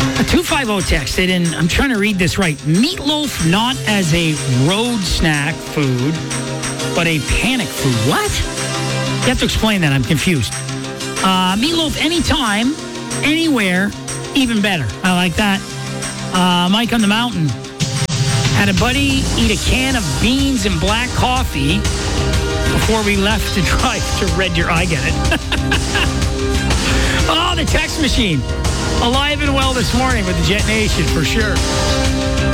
A 250 texted, and I'm trying to read this right. Meatloaf not as a road snack food, but a panic food. What? You have to explain that. I'm confused. Meatloaf anytime, anywhere, even better. I like that. Mike on the Mountain had a buddy eat a can of beans and black coffee before we left to drive to Red Deer. I get it. Oh, the text machine. Alive and well this morning with the Jet Nation, for sure.